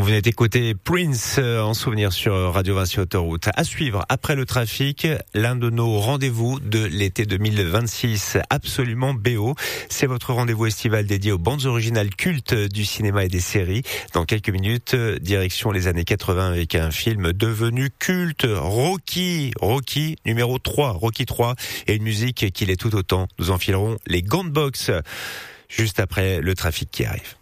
venez d'écouter Prince en souvenir sur Radio Vinci Autoroute. À suivre, après le trafic, l'un de nos rendez-vous de l'été 2026. Absolument BO. C'est votre rendez-vous estival dédié aux bandes originales cultes du cinéma et des séries. Dans quelques minutes, direction les années 80 avec un film devenu culte, Rocky numéro 3, Rocky 3, et une musique qui l'est tout autant. Nous enfilerons les gants de boxe juste après le trafic qui arrive.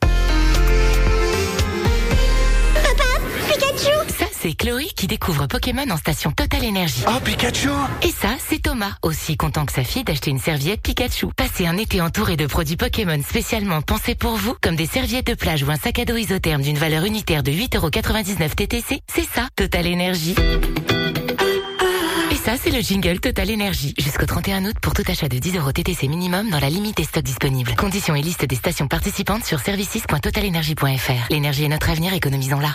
C'est Chloé qui découvre Pokémon en station Total Energy. Oh, Pikachu! Et ça, c'est Thomas, aussi content que sa fille d'acheter une serviette Pikachu. Passez un été entouré de produits Pokémon spécialement pensés pour vous, comme des serviettes de plage ou un sac à dos isotherme d'une valeur unitaire de 8,99€ TTC. C'est ça, Total Energy. Et ça, c'est le jingle Total Energy. Jusqu'au 31 août pour tout achat de 10€ TTC minimum dans la limite des stocks disponibles. Conditions et liste des stations participantes sur services.totalenergy.fr. L'énergie est notre avenir, économisons-la.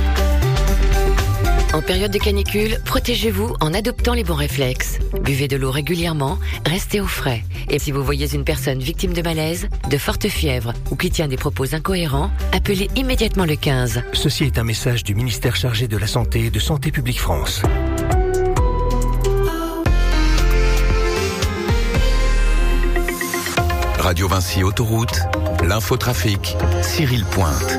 En période de canicule, protégez-vous en adoptant les bons réflexes. Buvez de l'eau régulièrement, restez au frais. Et si vous voyez une personne victime de malaise, de forte fièvre ou qui tient des propos incohérents, appelez immédiatement le 15. Ceci est un message du ministère chargé de la Santé et de Santé publique France. Radio Vinci Autoroute, l'infotrafic, Cyril Pointe.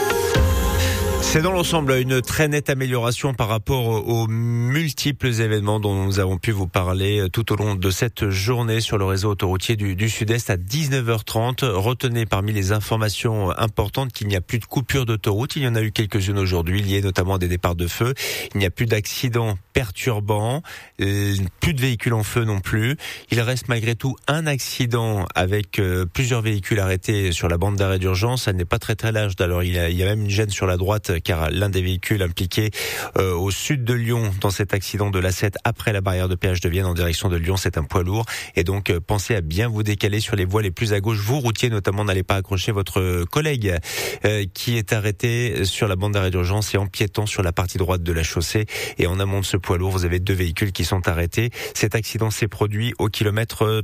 C'est dans l'ensemble une très nette amélioration par rapport aux multiples événements dont nous avons pu vous parler tout au long de cette journée sur le réseau autoroutier du Sud-Est à 19h30. Retenez parmi les informations importantes qu'il n'y a plus de coupure d'autoroute. Il y en a eu quelques-unes aujourd'hui liées notamment à des départs de feu. Il n'y a plus d'accidents perturbants, plus de véhicules en feu non plus. Il reste malgré tout un accident avec plusieurs véhicules arrêtés sur la bande d'arrêt d'urgence. Ça n'est pas très large. Alors il y a même une gêne sur la droite car l'un des véhicules impliqués au sud de Lyon dans cet accident de l'A7 après la barrière de péage de Vienne en direction de Lyon, c'est un poids lourd. Et donc pensez à bien vous décaler sur les voies les plus à gauche. Vous, routiers notamment, n'allez pas accrocher votre collègue qui est arrêté sur la bande d'arrêt d'urgence et empiétant sur la partie droite de la chaussée. Et en amont de ce poids lourd, vous avez deux véhicules qui sont arrêtés. Cet accident s'est produit au kilomètre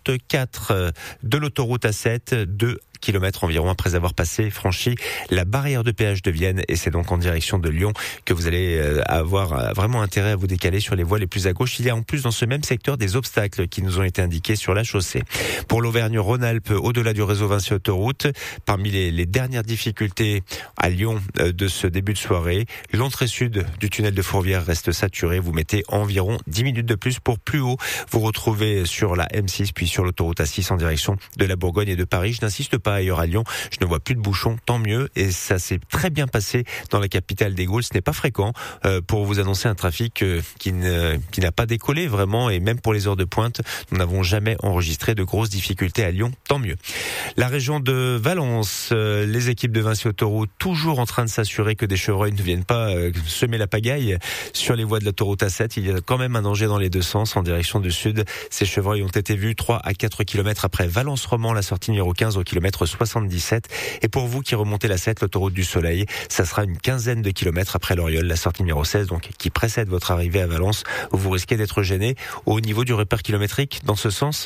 34 de l'autoroute A7, 2 kilomètres environ après avoir franchi la barrière de péage de Vienne, et c'est donc en direction de Lyon que vous allez avoir vraiment intérêt à vous décaler sur les voies les plus à gauche. Il y a en plus dans ce même secteur des obstacles qui nous ont été indiqués sur la chaussée. Pour l'Auvergne-Rhône-Alpes, au-delà du réseau Vinci Autoroute, parmi les dernières difficultés à Lyon de ce début de soirée, l'entrée sud du tunnel de Fourvière reste saturée. Vous mettez environ 10 minutes de plus pour plus haut vous retrouver sur la M6 puis sur l'autoroute A6 en direction de la Bourgogne et de Paris. Je n'insiste pas ailleurs à Lyon, je ne vois plus de bouchons, tant mieux, et ça s'est très bien passé dans la capitale des Gaules. Ce n'est pas fréquent pour vous annoncer un trafic qui n'a pas décollé vraiment, et même pour les heures de pointe, nous n'avons jamais enregistré de grosses difficultés à Lyon, tant mieux. La région de Valence, les équipes de Vinci Autoroute toujours en train de s'assurer que des chevreuils ne viennent pas semer la pagaille sur les voies de l'autoroute A7. Il y a quand même un danger dans les deux sens en direction du sud. Ces chevreuils ont été vus 3 à 4 km après Valence-Romand, la sortie numéro 15 au kilomètre 77. Et pour vous qui remontez la 7, l'autoroute du Soleil, ça sera une quinzaine de kilomètres après Loriol, la sortie numéro 16, donc qui précède votre arrivée à Valence, où vous risquez d'être gêné au niveau du repère kilométrique, dans ce sens,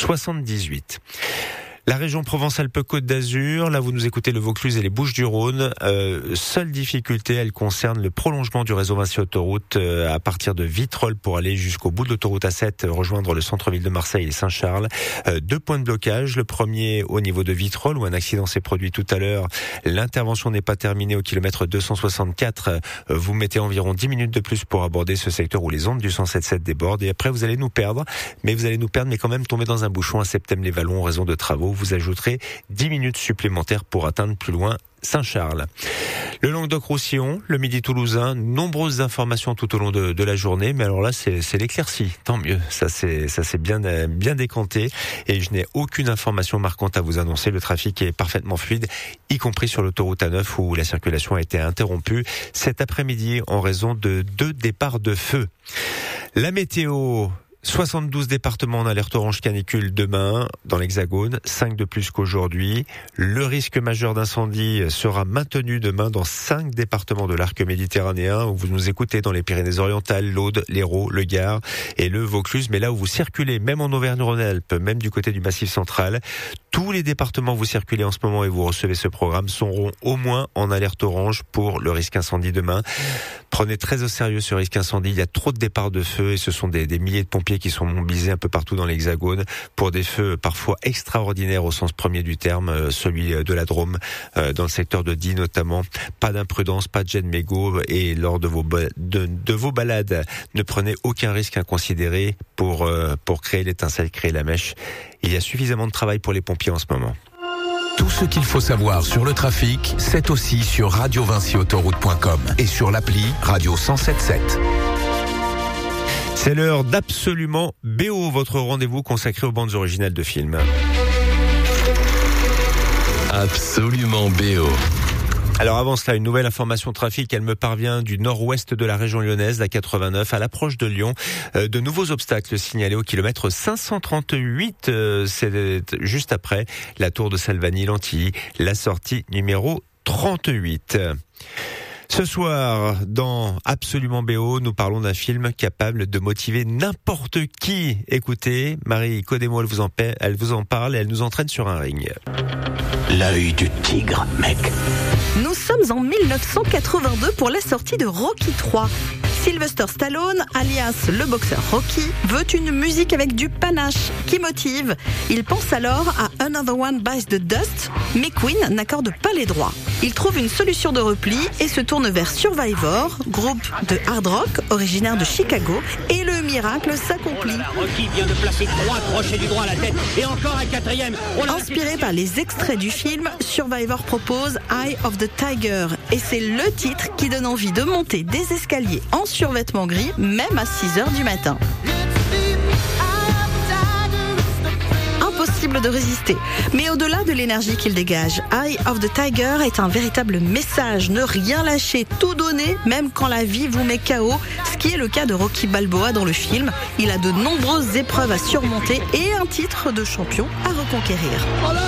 78. La région Provence-Alpes-Côte d'Azur, là vous nous écoutez le Vaucluse et les Bouches-du-Rhône. Seule difficulté, elle concerne le prolongement du réseau Vinci Autoroute à partir de Vitrolles pour aller jusqu'au bout de l'autoroute A7, rejoindre le centre-ville de Marseille et Saint-Charles. 2 points de blocage. Le premier au niveau de Vitrolles où un accident s'est produit tout à l'heure. L'intervention n'est pas terminée au kilomètre 264. Vous mettez environ 10 minutes de plus pour aborder ce secteur où les ondes du 107.7 débordent. Et après vous allez nous perdre, mais quand même tomber dans un bouchon à Septème-les-Vallons en raison de travaux. Vous ajouterez 10 minutes supplémentaires pour atteindre plus loin Saint-Charles. Le Languedoc-Roussillon, le Midi toulousain, nombreuses informations tout au long de la journée, mais alors là c'est l'éclaircie, tant mieux, ça c'est bien décanté, et je n'ai aucune information marquante à vous annoncer. Le trafic est parfaitement fluide, y compris sur l'autoroute A9 où la circulation a été interrompue cet après-midi en raison de 2 départs de feu. La météo, 72 départements en alerte orange canicule demain dans l'Hexagone, 5 de plus qu'aujourd'hui. Le risque majeur d'incendie sera maintenu demain dans 5 départements de l'arc méditerranéen où vous nous écoutez, dans les Pyrénées-Orientales, l'Aude, l'Hérault, le Gard et le Vaucluse. Mais là où vous circulez, même en Auvergne-Rhône-Alpes, même du côté du Massif central, tous les départements où vous circulez en ce moment et vous recevez ce programme seront au moins en alerte orange pour le risque incendie demain. Prenez très au sérieux ce risque incendie. Il y a trop de départs de feu et ce sont des milliers de pompiers qui sont mobilisés un peu partout dans l'Hexagone pour des feux parfois extraordinaires au sens premier du terme, celui de la Drôme, dans le secteur de Die notamment. Pas d'imprudence, pas de jet de mégots et lors de vos balades, ne prenez aucun risque inconsidéré pour créer l'étincelle, créer la mèche. Il y a suffisamment de travail pour les pompiers en ce moment. Tout ce qu'il faut savoir sur le trafic, c'est aussi sur radiovinciautoroute.com et sur l'appli Radio 107.7. C'est l'heure d'Absolument BO, votre rendez-vous consacré aux bandes originales de films. Absolument BO. Alors avant cela, une nouvelle information trafic, elle me parvient du nord-ouest de la région lyonnaise, la 89, à l'approche de Lyon. De nouveaux obstacles signalés au kilomètre 538, c'est juste après la tour de Salvani-Lantilly, la sortie numéro 38. Ce soir, dans Absolument BO, nous parlons d'un film capable de motiver n'importe qui. Écoutez, Marie Codemo, elle vous en parle et elle nous entraîne sur un ring. L'œil du tigre, mec. Nous sommes en 1982 pour la sortie de Rocky 3. Sylvester Stallone, alias le boxeur Rocky, veut une musique avec du panache qui motive. Il pense alors à Another One Bites the Dust, mais Queen n'accorde pas les droits. Il trouve une solution de repli et se tourne vers Survivor, groupe de hard rock originaire de Chicago, et le miracle s'accomplit. Rocky vient de placer 3 crochets du droit à la tête et encore un 4e. Inspiré par les extraits du film, Survivor propose Eye of the Tiger, et c'est le titre qui donne envie de monter des escaliers en survêtement gris, même à 6h du matin. Impossible de résister. Mais au-delà de l'énergie qu'il dégage, Eye of the Tiger est un véritable message. Ne rien lâcher, tout donner, même quand la vie vous met KO. Ce qui est le cas de Rocky Balboa dans le film. Il a de nombreuses épreuves à surmonter et un titre de champion à reconquérir.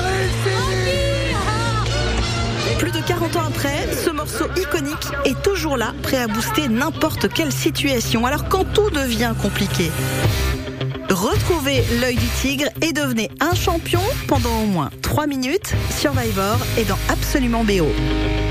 Plus de 40 ans après, ce morceau iconique est toujours là, prêt à booster n'importe quelle situation. Alors quand tout devient compliqué, retrouvez l'œil du tigre et devenez un champion pendant au moins 3 minutes. Survivor est dans Absolument BO.